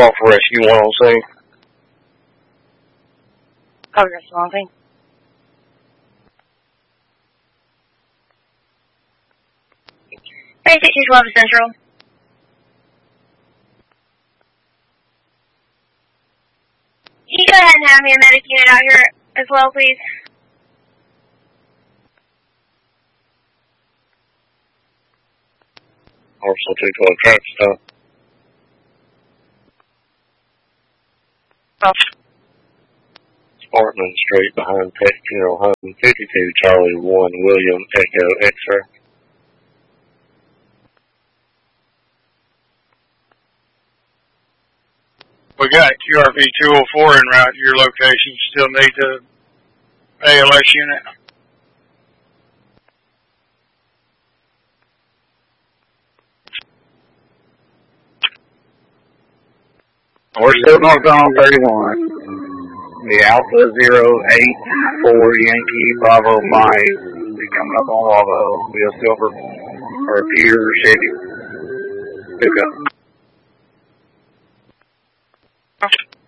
call for rescue 1 on scene. Copy, rescue 1 on scene. Hey, 6212 Central. Can you go ahead and have me a medic unit out here as well, please? Arsenal 212 traffic stop. Oh. Sparkman Street behind Pet Funeral Home, 52 Charlie 1 William Echo X-ray. We got QRV 204 en route to your location. Still need the ALS unit. We're still northbound 31. The Alpha 084 Yankee Bravo Mike. Be coming up on Lavo. Be a silver or a Peter Chevy pickup.